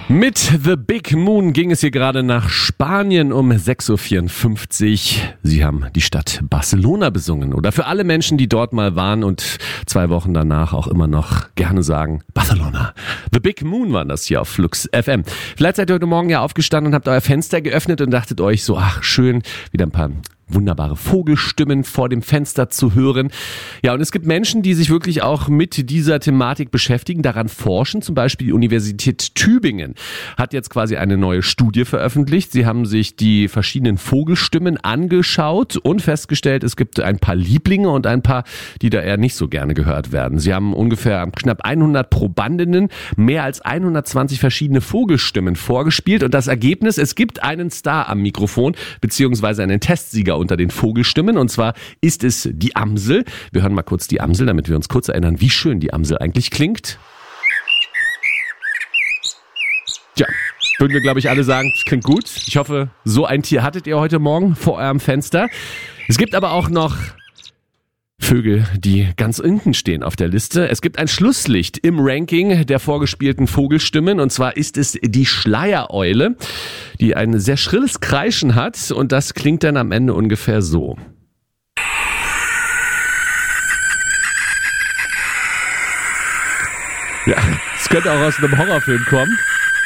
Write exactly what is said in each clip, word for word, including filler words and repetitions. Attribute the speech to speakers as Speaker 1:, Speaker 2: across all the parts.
Speaker 1: Mit The Big Moon ging es hier gerade nach Spanien um sechs Uhr vierundfünfzig. Sie haben die Stadt Barcelona besungen. Oder für alle Menschen, die dort mal waren und zwei Wochen danach auch immer noch gerne sagen, Barcelona. The Big Moon waren das hier auf Flux F M. Vielleicht seid ihr heute Morgen ja aufgestanden und habt euer Fenster geöffnet und dachtet euch so, ach schön, wieder ein paar wunderbare Vogelstimmen vor dem Fenster zu hören. Ja, und es gibt Menschen, die sich wirklich auch mit dieser Thematik beschäftigen, daran forschen. Zum Beispiel die Universität Tübingen hat jetzt quasi eine neue Studie veröffentlicht. Sie haben sich die verschiedenen Vogelstimmen angeschaut und festgestellt, es gibt ein paar Lieblinge und ein paar, die da eher nicht so gerne gehört werden. Sie haben ungefähr knapp hundert Probandinnen mehr als hundertzwanzig verschiedene Vogelstimmen vorgespielt und das Ergebnis, es gibt einen Star am Mikrofon, beziehungsweise einen Testsieger unter den Vogelstimmen, und zwar ist es die Amsel. Wir hören mal kurz die Amsel, damit wir uns kurz erinnern, wie schön die Amsel eigentlich klingt. Tja, würden wir, glaube ich, alle sagen, es klingt gut. Ich hoffe, so ein Tier hattet ihr heute Morgen vor eurem Fenster. Es gibt aber auch noch Vögel, die ganz unten stehen auf der Liste. Es gibt ein Schlusslicht im Ranking der vorgespielten Vogelstimmen, und zwar ist es die Schleiereule, die ein sehr schrilles Kreischen hat, und das klingt dann am Ende ungefähr so. Ja, es könnte auch aus einem Horrorfilm kommen.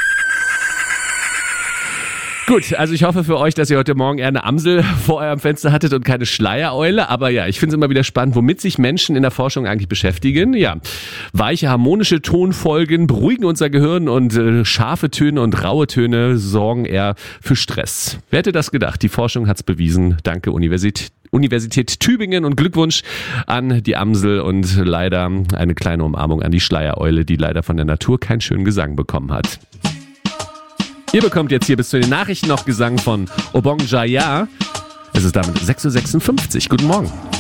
Speaker 1: Gut, also ich hoffe für euch, dass ihr heute Morgen eher eine Amsel vor eurem Fenster hattet und keine Schleiereule. Aber ja, ich finde es immer wieder spannend, womit sich Menschen in der Forschung eigentlich beschäftigen. Ja, weiche, harmonische Tonfolgen beruhigen unser Gehirn und äh, scharfe Töne und raue Töne sorgen eher für Stress. Wer hätte das gedacht? Die Forschung hat's bewiesen. Danke, Universität. Universität Tübingen, und Glückwunsch an die Amsel und leider eine kleine Umarmung an die Schleiereule, die leider von der Natur keinen schönen Gesang bekommen hat. Ihr bekommt jetzt hier bis zu den Nachrichten noch Gesang von Obong Jaya. Es ist damit sechs Uhr sechsundfünfzig. Guten Morgen.